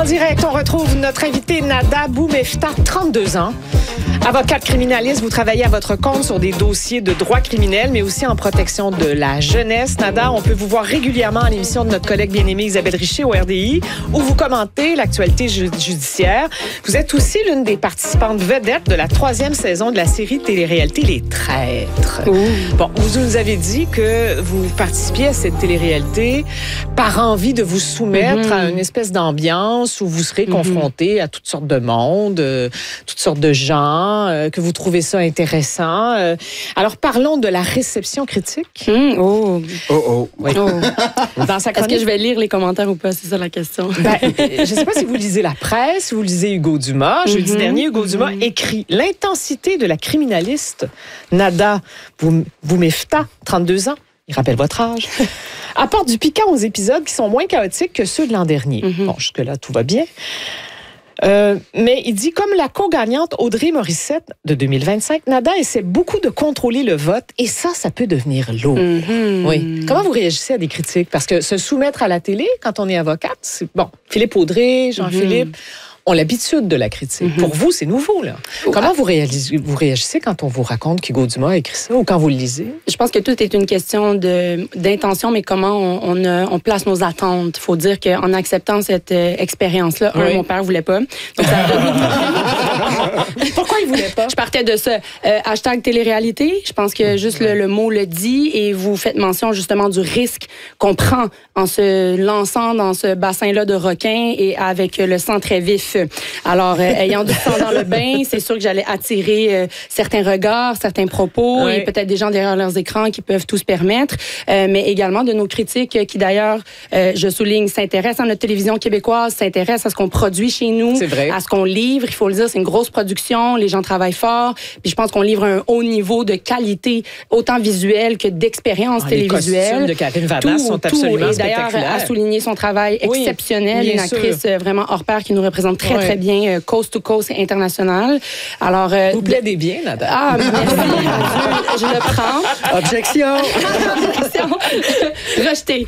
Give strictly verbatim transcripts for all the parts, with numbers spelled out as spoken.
direct, on retrouve notre invitée Nada Boumefta, trente-deux ans. Avocate criminaliste, vous travaillez à votre compte sur des dossiers de droit criminel, mais aussi en protection de la jeunesse. Nada, on peut vous voir régulièrement à l'émission de notre collègue bien-aimée Isabelle Richer au R D I, où vous commentez l'actualité ju- judiciaire. Vous êtes aussi l'une des participantes vedettes de la troisième saison de la série télé-réalité Les Traîtres. Ouh. Bon, vous nous avez dit que vous participiez à cette télé-réalité par envie de vous soumettre mm-hmm. à une espèce d'ambiance où vous serez mm-hmm. confronté à toutes sortes de monde, euh, toutes sortes de gens, euh, que vous trouvez ça intéressant. Euh, alors, parlons de la réception critique. Mmh, oh. Oh, oh. Oui. oh. Dans sa Est-ce que je vais lire les commentaires ou pas? C'est ça la question. Ben, je ne sais pas si vous lisez la presse, si vous lisez Hugo Dumas. Mm-hmm. Jeudi dernier, Hugo mm-hmm. Dumas écrit « L'intensité de la criminaliste Nada Boumefta, trente-deux ans, il rappelle votre âge, apporte du piquant aux épisodes qui sont moins chaotiques que ceux de l'an dernier. Mm-hmm. » Bon, jusque-là, tout va bien. Euh, mais il dit, comme la co-gagnante Audrey Morissette de deux mille vingt-cinq, Nada essaie beaucoup de contrôler le vote et ça, ça peut devenir lourd. Mm-hmm. Oui. Comment vous réagissez à des critiques? Parce que se soumettre à la télé, quand on est avocate, c'est bon. Philippe Audrey, Jean-Philippe... Mm-hmm. ont l'habitude de la critique. Mm-hmm. Pour vous, c'est nouveau, là. Comment vous réagissez, vous réagissez quand on vous raconte qu'Hugo Dumas a écrit ça ou quand vous le lisez? Je pense que tout est une question de, d'intention, mais comment on, on, a, on place nos attentes. Il faut dire qu'en acceptant cette euh, expérience-là, oui. un, mon père ne voulait pas. Donc, ça Pourquoi il ne voulait pas? Je partais de ça. Euh, hashtag télé-réalité. Je pense que juste le, le mot le dit et vous faites mention justement du risque qu'on prend en se lançant dans ce bassin-là de requins et avec le sang très vif. Alors, euh, ayant du sang dans le bain, c'est sûr que j'allais attirer euh, certains regards, certains propos oui. et peut-être des gens derrière leurs écrans qui peuvent tout se permettre, euh, mais également de nos critiques qui, d'ailleurs, euh, je souligne, s'intéressent à notre télévision québécoise, s'intéressent à ce qu'on produit chez nous, à ce qu'on livre. Il faut le dire, c'est une grosse production, les gens travaillent fort, puis je pense qu'on livre un haut niveau de qualité, autant visuelle que d'expérience ah, télévisuelle. Les costumes de Karine Vanasse sont absolument tout. Et d'ailleurs, à souligner son travail oui, exceptionnel, une actrice sûr. vraiment hors pair qui nous représente très, ouais. très bien, euh, coast to coast et international. Alors, euh, vous plaidez bien, Nada. Ah, merci. je, je le prends. Objection. Objection. Rejeté.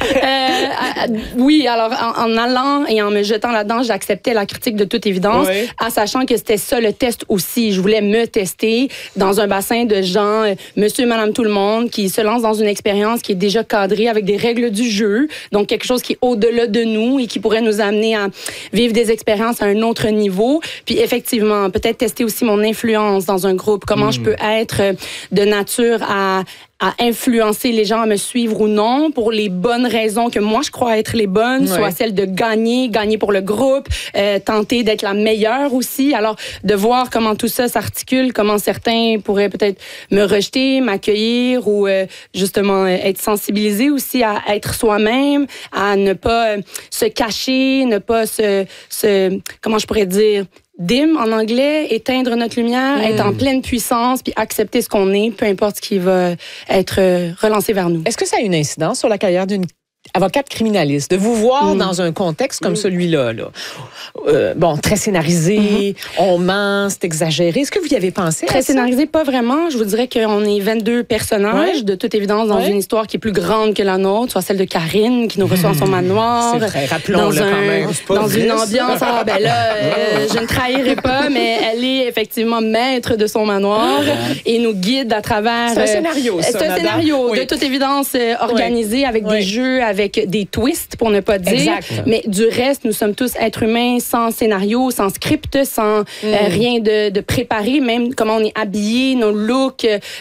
Euh, oui, alors, en, en allant et en me jetant là-dedans, j'acceptais la critique de toute évidence, oui. en sachant que c'était ça le test aussi. Je voulais me tester dans un bassin de gens, euh, monsieur, madame, tout le monde, qui se lancent dans une expérience qui est déjà cadrée avec des règles du jeu, donc quelque chose qui est au-delà de nous et qui pourrait nous amener à vivre des expériences à un autre niveau. Puis effectivement, peut-être tester aussi mon influence dans un groupe. Comment mmh. je peux être de nature à à influencer les gens à me suivre ou non pour les bonnes raisons que moi je crois être les bonnes, ouais. soit celle de gagner, gagner pour le groupe, euh, tenter d'être la meilleure aussi. Alors, de voir comment tout ça s'articule, comment certains pourraient peut-être me rejeter, m'accueillir ou euh, justement être sensibilisés aussi à être soi-même, à ne pas euh, se cacher, ne pas se, se comment je pourrais dire, dim en anglais, éteindre notre lumière, mmh. être en pleine puissance, puis accepter ce qu'on est, peu importe ce qui va être relancé vers nous. Est-ce que ça a une incidence sur la carrière d'une avocate criminaliste, de vous voir mmh. dans un contexte comme mmh. celui-là, là. Euh, bon, très scénarisé, mmh. on ment, c'est exagéré. Est-ce que vous y avez pensé? Très scénarisé, pas vraiment. Je vous dirais qu'on est vingt-deux personnages, ouais. de toute évidence, dans ouais. une histoire qui est plus grande que la nôtre, soit celle de Karine, qui nous reçoit dans son manoir. C'est vrai, rappelons-le un, quand même. Dans vrai, une ambiance, ah, ben là, euh, je ne trahirai pas, mais elle est effectivement maître de son manoir et nous guide à travers... C'est un scénario, ça, C'est un scénario, oui. de toute évidence, euh, organisé oui. avec oui. des jeux, avec des twists, pour ne pas dire. Exact. Mais du reste, nous sommes tous êtres humains sans scénario, sans script, sans mm. euh, rien de, de préparé, même comment on est habillé, nos looks,